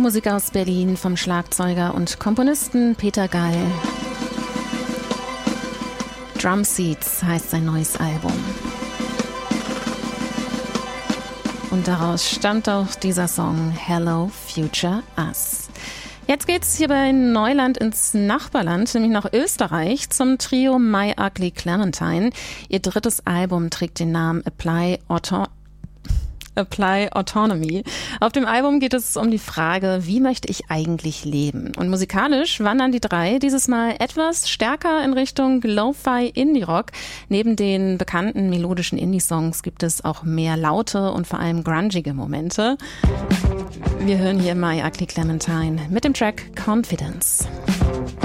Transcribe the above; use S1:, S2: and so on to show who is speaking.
S1: Musik aus Berlin vom Schlagzeuger und Komponisten Peter Gall. Drum Seeds heißt sein neues Album. Und daraus stammt auch dieser Song Hello Future Us. Jetzt geht's hier bei Neuland ins Nachbarland, nämlich nach Österreich, zum Trio My Ugly Clementine. Ihr drittes Album trägt den Namen Apply Autonomy. Auf dem Album geht es um die Frage, wie möchte ich eigentlich leben? Und musikalisch wandern die drei dieses Mal etwas stärker in Richtung Lo-Fi Indie-Rock. Neben den bekannten melodischen Indie-Songs gibt es auch mehr laute und vor allem grungige Momente. Wir hören hier My Ugly Clementine mit dem Track Confidence.